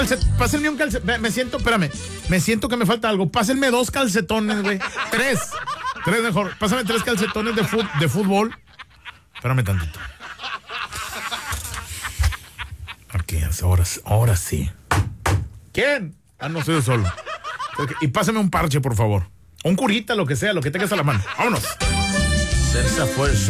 Pásenme un calcetón. Me siento que me falta algo. Pásenme 2 calcetones, güey. 3 mejor. Pásame 3 calcetones de fútbol. Espérame tantito. Aquí, ahora sí. ¿Quién? No soy yo solo. Y pásame un parche, por favor. Un curita, lo que sea, lo que tengas a la mano. Vámonos. Esa fuerza.